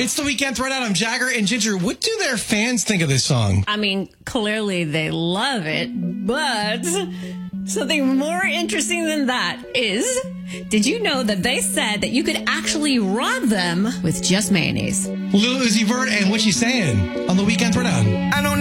It's the Weekend Throwdown. I'm Jagger and Ginger. What do their fans think of this song? I mean, clearly they love it, but something more interesting than that is, did you know that they said that you could actually rob them with just mayonnaise? Lil Uzi Vert and What You Saying on the Weekend Throwdown. I don't